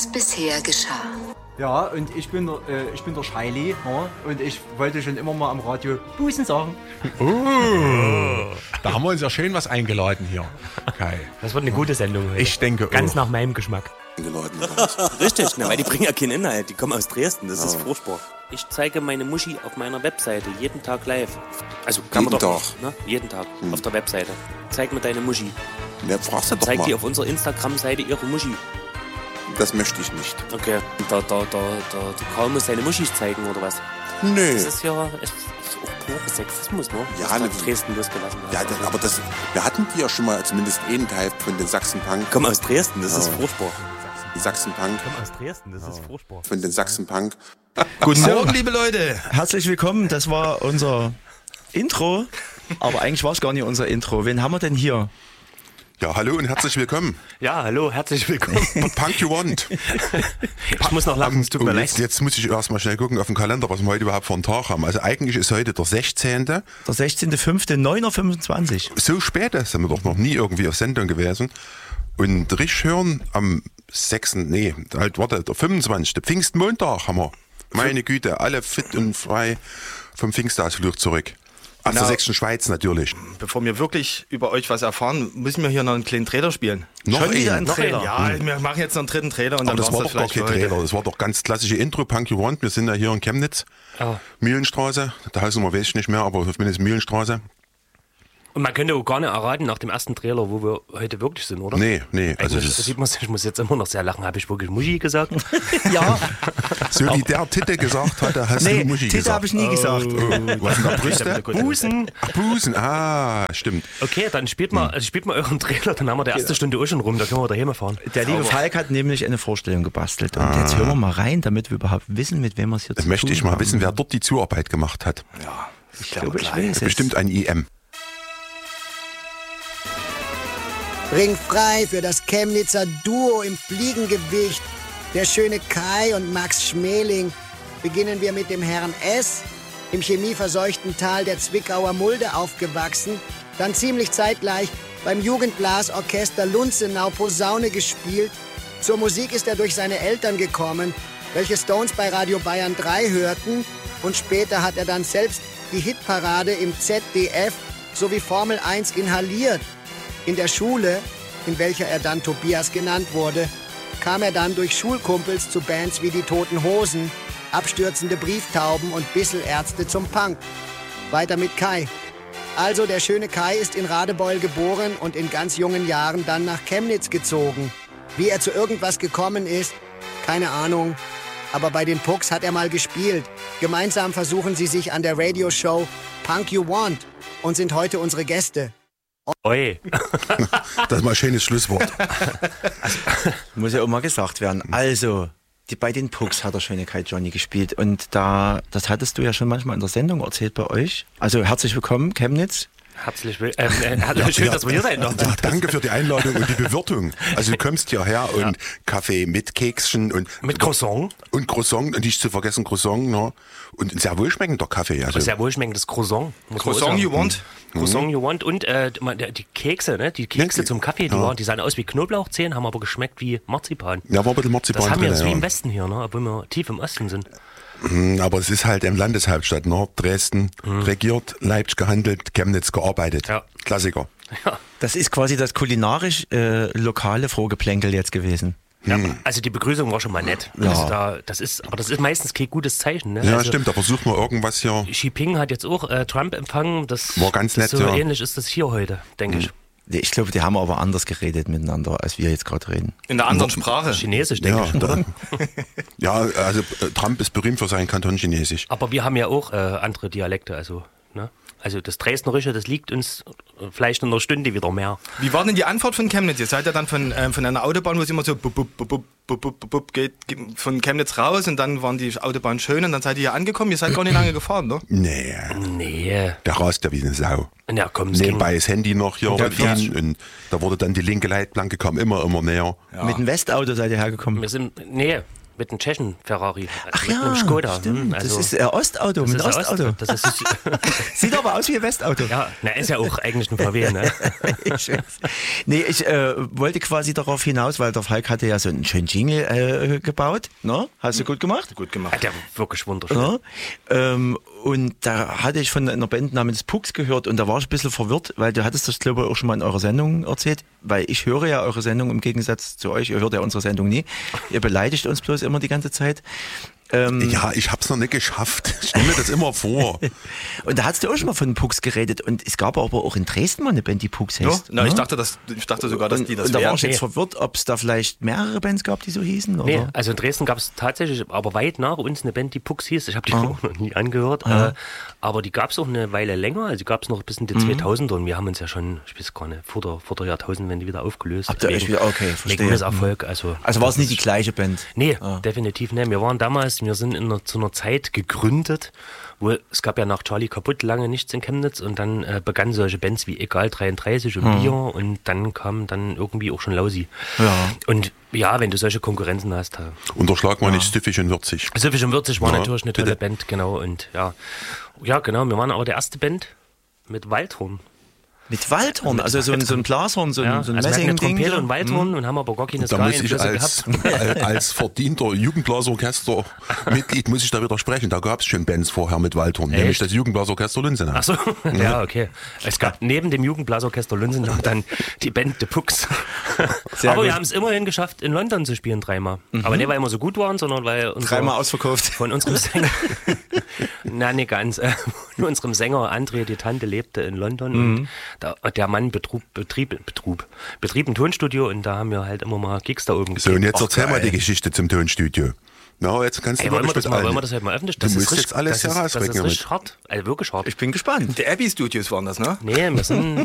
was bisher geschah. Ja, und ich bin der Scheili, ja, und ich wollte schon immer mal am Radio Busen sagen. Da haben wir uns ja schön was eingeladen hier. Kai. Das wird eine gute Sendung heute. Ich denke Ganz auch. nach meinem Geschmack. Richtig, na, weil die bringen ja keinen Inhalt, die kommen aus Dresden, das ist furchtbar. Ich zeige meine Muschi auf meiner Webseite jeden Tag live. Also kann Jeden man doch, Tag? ne? Jeden Tag auf der Webseite. Zeig mir deine Muschi. Ja, fragst du doch Zeig mal. die auf unserer Instagram-Seite ihre Muschi. Das möchte ich nicht. Okay. Der Karl muss seine Muschis zeigen, oder was? Nö. Das ist ja ist auch purer Sexismus, ne? Ja, Was ne, da Dresden losgelassen hat. Ja, aber wir hatten die ja schon mal zumindest einen Teil von den Sachsen-Punk. Komm aus Dresden, das ist furchtbar. Sachsen-Punk. Aus Dresden, das ist furchtbar. Von den Sachsen-Punk. Guten Morgen, liebe Leute. Herzlich willkommen. Das war unser Intro. Aber eigentlich war es gar nicht unser Intro. Wen haben wir denn hier? Ja, hallo und herzlich willkommen. Ja, hallo, herzlich willkommen. Punk You Want. Ich muss noch lachen, es tut mir leid. Jetzt muss ich erstmal schnell gucken auf den Kalender, was wir heute überhaupt für einen Tag haben. Also eigentlich ist heute der 16. Der 16.05.9.25 Uhr. So spät ist, sind wir doch noch nie irgendwie auf Sendung gewesen. Und richtig hören am der 25. Pfingstmontag haben wir. Meine Güte, alle fit und frei vom Pfingstausflug zurück. Aus der sächsischen Schweiz natürlich. Bevor wir wirklich über euch was erfahren, müssen wir hier noch einen kleinen Trailer spielen. Noch wieder einen? einen Trailer? Ja, wir machen jetzt noch einen dritten Trailer. Und Aber dann das war war's doch gar vielleicht kein für heute. Trailer, das war doch ganz klassische Intro, Punk You Want. Wir sind ja hier in Chemnitz, Mühlenstraße, der Hausnummer weiß ich nicht mehr, aber zumindest Mühlenstraße. Und man könnte auch gar nicht erraten nach dem ersten Trailer, wo wir heute wirklich sind, oder? Nee, also Eigentlich, das ich muss jetzt immer noch sehr lachen. Habe ich wirklich Muschi gesagt? Ja, so wie der Titte gesagt hatte, hast du Muschi Titel gesagt. habe ich nie gesagt. Was sind da Brüste? Busen. Busen, stimmt. Okay, dann spielt mal euren Trailer, dann haben wir die erste Stunde auch schon rum, da können wir daheim fahren. Der liebe Falk hat nämlich eine Vorstellung gebastelt. Und jetzt hören wir mal rein, damit wir überhaupt wissen, mit wem wir es hier zu tun haben. Möchte ich mal wissen, wer dort die Zuarbeit gemacht hat. Ja, ich glaube, ich weiß es. Bestimmt ein IM. Ringfrei für das Chemnitzer Duo im Fliegengewicht. Der schöne Kai und Max Schmeling. Beginnen wir mit dem Herrn S., im chemieverseuchten Tal der Zwickauer Mulde aufgewachsen, dann ziemlich zeitgleich beim Jugendblasorchester Lunzenau Posaune gespielt. Zur Musik ist er durch seine Eltern gekommen, welche Stones bei Radio Bayern 3 hörten, und später hat er dann selbst die Hitparade im ZDF sowie Formel 1 inhaliert. In der Schule, in welcher er dann Tobias genannt wurde, kam er dann durch Schulkumpels zu Bands wie die Toten Hosen, abstürzende Brieftauben und Bisselärzte zum Punk. Weiter mit Kai. Also der schöne Kai ist in Radebeul geboren und in ganz jungen Jahren dann nach Chemnitz gezogen. Wie er zu irgendwas gekommen ist, keine Ahnung. Aber bei den Pucks hat er mal gespielt. Gemeinsam versuchen sie sich an der Radioshow Punk You Want und sind heute unsere Gäste. Oi. Das ist mal ein schönes Schlusswort. Muss ja auch mal gesagt werden. Also, bei den Pucks hat der schöne Kai Johnny gespielt. Und das hattest du ja schon manchmal in der Sendung erzählt bei euch. Also, herzlich willkommen, Chemnitz. Herzlich willkommen. Schön, dass wir hier sein dürfen. Ja, danke für die Einladung und die Bewirtung. Also du kommst hierher und Kaffee mit Kekschen und Mit Croissant. Und Croissant, und nicht zu vergessen Croissant, ne? Und ein sehr wohlschmeckender Kaffee. Also. Sehr wohlschmeckendes Croissant. Croissant you want? Croissant you want. Und die Kekse, ne? Die Kekse zum Kaffee, die sahen aus wie Knoblauchzehen, haben aber geschmeckt wie Marzipan. Ja, war ein bisschen Marzipan Das haben wir drin, jetzt wie im Westen hier, ne? Obwohl wir tief im Osten sind. Aber es ist halt im Landeshauptstadt, ne? Dresden regiert, Leipzig gehandelt, Chemnitz gearbeitet. Ja. Klassiker. Ja. Das ist quasi das kulinarisch lokale Vorgeplänkel jetzt gewesen. Ja, also die Begrüßung war schon mal nett. Ja. Das ist meistens kein gutes Zeichen. Ne? Ja, also, stimmt, da versucht man irgendwas hier. Xi Jinping hat jetzt auch Trump empfangen. Das war ganz nett, so ja. ähnlich ist das hier heute, denke ich. Ich glaube, die haben aber anders geredet miteinander, als wir jetzt gerade reden. In einer anderen Sprache. Chinesisch, denke ich, oder? Ja, also Trump ist berühmt für sein Kanton-Chinesisch. Aber wir haben ja auch andere Dialekte, also, ne? Also das Dresdnerische, das liegt uns vielleicht in einer Stunde wieder mehr. Wie war denn die Antwort von Chemnitz? Ihr seid ja dann von einer Autobahn, wo es immer so geht von Chemnitz raus, und dann waren die Autobahnen schön und dann seid ihr hier angekommen. Ihr seid gar nicht lange gefahren, ne? Nee. Der rast ja wie eine Sau. Ja, komm, nebenbei das Handy noch hier und da wurde dann die linke Leitplanke, kam immer näher. Ja. Mit dem Westauto seid ihr hergekommen? Wir sind, Mit einem Tschechen Ferrari. Ach mit ja, einem Skoda. stimmt. Also, das ist Ostauto, mit das ist Ostauto. Das ist, Sieht aber aus wie ein Westauto. ja, ist ja auch eigentlich ein VW, ne? Ich weiß. Nee, ich wollte quasi darauf hinaus, weil der Falk hatte ja so einen schönen Jingle gebaut. Ne? Hast du gut gemacht? Gut gemacht. Hat ja wirklich wunderschön. Ja. Und da hatte ich von einer Band namens Pux gehört und da war ich ein bisschen verwirrt, weil du hattest das, glaube ich, auch schon mal in eurer Sendung erzählt, weil ich höre ja eure Sendung im Gegensatz zu euch, ihr hört ja unsere Sendung nie. Ihr beleidigt uns bloß immer die ganze Zeit. Ja, ich hab's noch nicht geschafft. Ich stelle mir das immer vor. Und da hast du auch schon mal von Pux geredet und es gab aber auch in Dresden mal eine Band, die Pux Ja, heißt. na, ne? ich dachte sogar, dass die das und da war wären. ich jetzt verwirrt, ob es da vielleicht mehrere Bands gab, die so hießen. Oder? Nee, also in Dresden gab es tatsächlich, aber weit nach uns eine Band, die Pux hieß. Ich habe die auch noch nie angehört. Aber die gab es auch eine Weile länger. Also die gab es noch bis in die 2000er und wir haben uns ja schon, ich weiß gar nicht, vor der Jahrtausendwende wieder aufgelöst. Habt ihr euch wieder, okay, verstehe. Misserfolg. Also war es nicht die gleiche Band? Nee, definitiv nicht. Wir sind zu einer Zeit gegründet, wo es gab ja nach Charlie Kaputt lange nichts in Chemnitz und dann begannen solche Bands wie Egal 33 und Bier und dann kam dann irgendwie auch schon Lausi. Ja. Und ja, wenn du solche Konkurrenzen hast. Unterschlag mal nicht Stiffig und Würzig. Stiffig und Würzig war Ja, natürlich eine tolle Band, genau. Und ja, genau, wir waren aber der erste Band mit Waldhorn. Mit Waldhorn, also so ein Blashorn, so ein Also wir hatten eine Messingding. Trompete und Waldhorn und haben aber gar keine Da muss ich Ska-Einflüsse gehabt. als verdienter Jugendblasorchester-Mitglied muss ich da widersprechen. Da gab es schon Bands vorher mit Waldhorn, Echt? nämlich das Jugendblasorchester Lünsenau. Ach so, ja, okay. Es gab neben dem Jugendblasorchester Lünsenau dann die Band The Pux. Aber wir haben es immerhin geschafft, in London zu spielen 3-mal. Aber nicht, weil wir so gut waren, sondern weil 3-mal ausverkauft. Von unserem Sänger, na nicht ganz, von unserem Sänger André, die Tante, lebte in London und der Mann betrieb ein Tonstudio und da haben wir halt immer mal Gigs da oben So, und jetzt erzähl mal geil. die Geschichte zum Tonstudio. Na, jetzt kannst du Wollen wir wirklich das mit wollen wir das heute mal öffentlich? Du musst jetzt alles das herausbringen ist richtig hart, also wirklich hart. Ich bin gespannt. Die Abbey Studios waren das, ne? Nee, wir sind